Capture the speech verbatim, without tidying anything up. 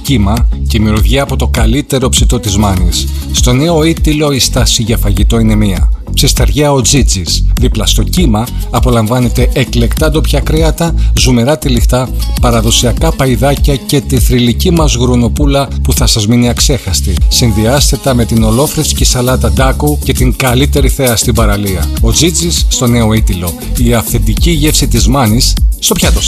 κύμα και η μυρωδιά από το καλύτερο ψητό της Μάνης. Στο νέο Ήττυλο η στάση για φαγητό είναι μία. Ψισταριά ο Τζίτζης. Δίπλα στο κύμα απολαμβάνετε εκλεκτά ντόπια κρέατα, ζουμερά τυλιχτά, παραδοσιακά παϊδάκια και τη θρυλική μας γουρνοπούλα που θα σας μείνει αξέχαστη. Συνδυάστε τα με την ολόφρεσκη σαλάτα ντάκου και την καλύτερη θέα στην παραλία. Ο Τζίτζης στο νέο Ήττυλο. Η αυθεντική γεύση της Μάνης στο πιάτο σας.